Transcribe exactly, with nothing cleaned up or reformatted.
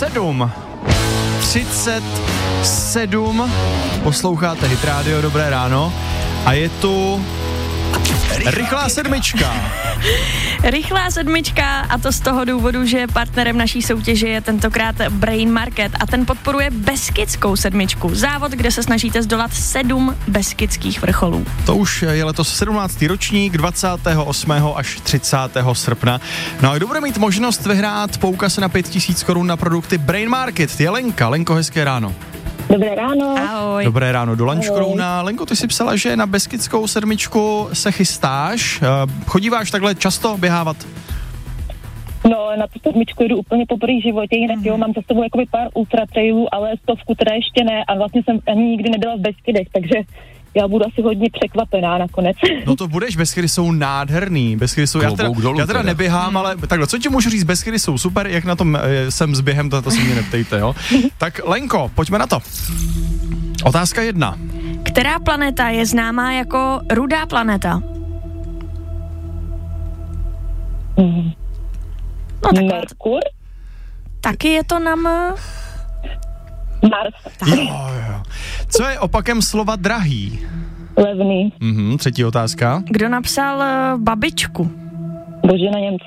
sedm. třicet sedm. Posloucháte Hit Radio, dobré ráno. A je tu rychlá sedmička. Rychlá sedmička, a to z toho důvodu, že partnerem naší soutěže je tentokrát Brain Market a ten podporuje Beskidskou sedmičku. Závod, kde se snažíte zdolat sedm beskydských vrcholů. To už je letos sedmnáctý ročník, dvacátého osmého až třicátého srpna. No a kdo bude mít možnost vyhrát poukaz na pět tisíc korun na produkty Brain Market? Je Lenka. Lenko, hezké ráno. Dobré ráno. Ahoj. Dobré ráno, do Lunch Corona. Lenko, ty si psala, že na Beskidskou sedmičku se chystáš. Chodíváš takhle často běhávat? No, na tu sedmičku jedu úplně poprvé v životě, jinak jo, mám za sebou jakoby pár ultra trailů, ale stovku teda ještě ne a vlastně jsem ani nikdy nebyla v Beskydech, takže já budu asi hodně překvapená nakonec. No to budeš, Beskydy jsou nádherný. Beskydy jsou, já teda, já teda neběhám, ale takhle, co ti můžu říct, Beskydy jsou super, jak na tom e, jsem s během, to, to se mě neptejte, jo. Tak Lenko, pojďme na to. Otázka jedna. Která planeta je známá jako rudá planeta? Mm. No takhle. Merkur? Taky je to na M. Mars. Jo, jo. Co je opakem slova drahý? Levný. Mhm, třetí otázka. Kdo napsal uh, Babičku? Božena Němcová.